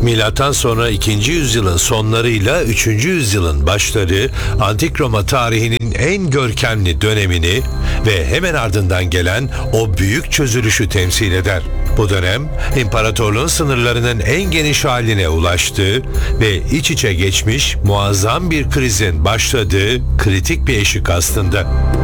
Milattan sonra 2. yüzyılın sonlarıyla 3. yüzyılın başları Antik Roma tarihinin en görkemli dönemini ve hemen ardından gelen o büyük çözülüşü temsil eder. Bu dönem imparatorluğun sınırlarının en geniş haline ulaştığı ve iç içe geçmiş muazzam bir krizin başladığı kritik bir eşik aslında.